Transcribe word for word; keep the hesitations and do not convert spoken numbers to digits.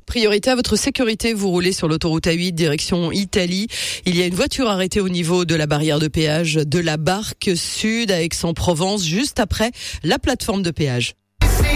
Priorité à votre sécurité, vous roulez sur l'autoroute A huit direction Italie. Il y a une voiture arrêtée au niveau de la barrière de péage de la Barque Sud à Aix-en-Provence, juste après la plateforme de péage.